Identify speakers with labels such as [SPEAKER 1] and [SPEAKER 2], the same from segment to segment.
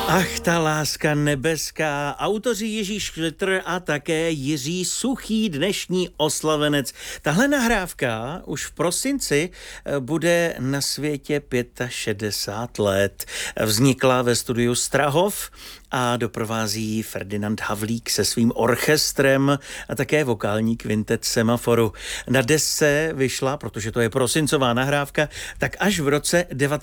[SPEAKER 1] Ach, ta láska nebeská, autoři Jiří Šlitr a také Jiří Suchý, dnešní oslavenec. Tahle nahrávka už v prosinci bude na světě 65 let. Vznikla ve studiu Strahov a doprovází Ferdinand Havlík se svým orchestrem a také vokální kvintet Semaforu. Na desce vyšla, protože to je prosincová nahrávka, tak až v roce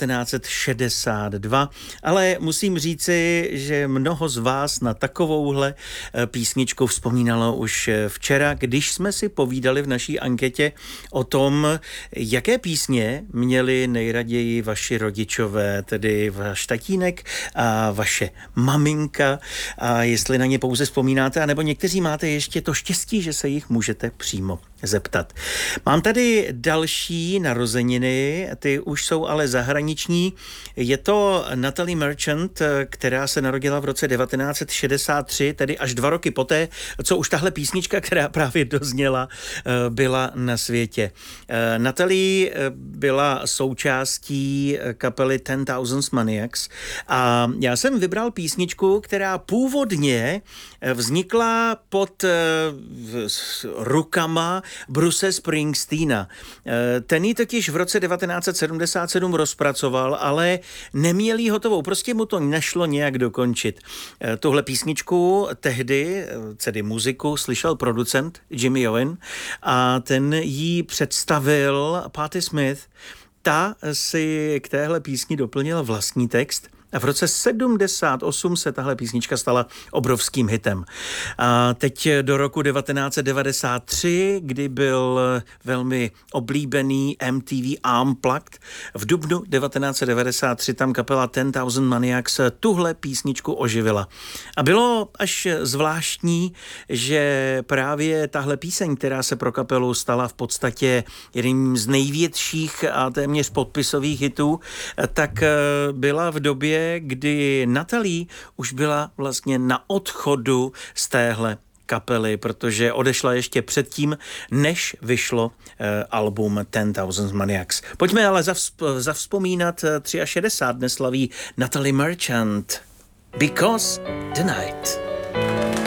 [SPEAKER 1] 1962, ale musím říci, že mnoho z vás na takovouhle písničku vzpomínalo už včera, když jsme si povídali v naší anketě o tom, jaké písně měli nejraději vaši rodičové, tedy váš tatínek a vaše maminka, a jestli na ně pouze vzpomínáte, anebo někteří máte ještě to štěstí, že se jich můžete přímo zeptat. Mám tady další narozeniny, ty už jsou ale zahraniční. Je to Natalie Merchant, která se narodila v roce 1963, tedy až 2 roky poté, co už tahle písnička, která právě dozněla, byla na světě. Natalie byla součástí kapely 10,000 Maniacs a já jsem vybral písničku, která původně vznikla pod rukama Bruce Springsteena. Ten ji totiž v roce 1977 rozpracoval, ale neměl ji hotovou, prostě mu to nešlo nějak dokončit. Tuhle písničku tehdy, tedy muziku, slyšel producent Jimmy Owen a ten ji představil Patti Smith. Ta si k téhle písni doplnila vlastní text a v roce 78 se tahle písnička stala obrovským hitem. A teď do roku 1993, kdy byl velmi oblíbený MTV Unplugged, v dubnu 1993 tam kapela 10,000 Maniacs tuhle písničku oživila. A bylo až zvláštní, že právě tahle píseň, která se pro kapelu stala v podstatě jedním z největších a téměř podpisových hitů, tak byla v době, kdy Natalie už byla vlastně na odchodu z téhle kapely, protože odešla ještě předtím, než vyšlo album 10,000 Maniacs. Pojďme ale zavzpomínat 63. dnes slaví Natalie Merchant. Because the Night.